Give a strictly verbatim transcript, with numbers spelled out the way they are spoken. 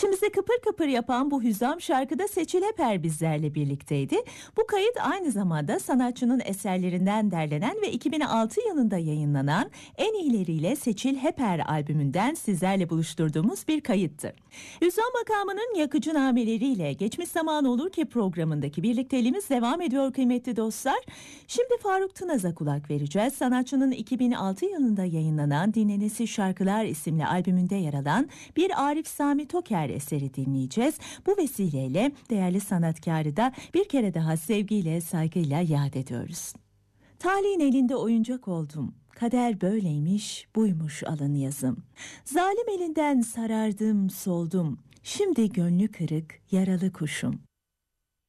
İçimizde kıpır kıpır yapan bu hüzam şarkıda Seçil Heper bizlerle birlikteydi. Bu kayıt aynı zamanda sanatçının eserlerinden derlenen ve iki bin altı yılında yayınlanan En İyileriyle Seçil Heper albümünden sizlerle buluşturduğumuz bir kayıttı. Hüzam makamının yakıcı nameleriyle Geçmiş Zaman Olur Ki programındaki birlikteliğimiz devam ediyor kıymetli dostlar. Şimdi Faruk Tınaz'a kulak vereceğiz. Sanatçının iki bin altı yılında yayınlanan Dinlenesi Şarkılar isimli albümünde yer alan bir Arif Sami Toker eseri dinleyeceğiz. Bu vesileyle değerli sanatkarı da bir kere daha sevgiyle, saygıyla yad ediyoruz. Talihin elinde oyuncak oldum. Kader böyleymiş, buymuş alın yazım. Zalim elinden sarardım, soldum. Şimdi gönlü kırık, yaralı kuşum.